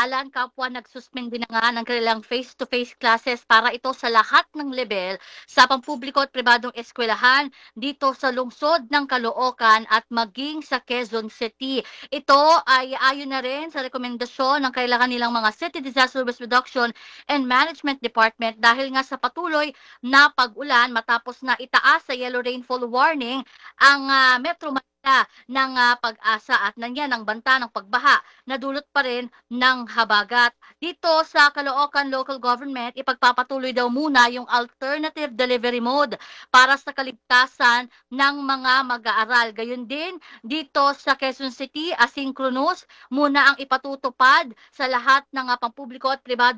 Alan kapwa nagsuspende na nga ng kanilang face-to-face classes para ito sa lahat ng level sa pampubliko at pribadong eskwelahan dito sa lungsod ng Caloocan at maging sa Quezon City. Ito ay ayon na rin sa rekomendasyon ng kailangan nilang mga City Disaster Risk Reduction and Management Department dahil nga sa patuloy na pag-ulan matapos na itaas sa yellow rainfall warning ang Metro Manila ng pag-asa at nandiyan ang banta ng pagbaha na dulot pa rin ng habagat. Dito sa Caloocan Local Government, ipagpapatuloy daw muna yung alternative delivery mode para sa kaligtasan ng mga mag-aaral. Gayun din, dito sa Quezon City, asynchronous muna ang ipatutupad sa lahat ng pampubliko at pribado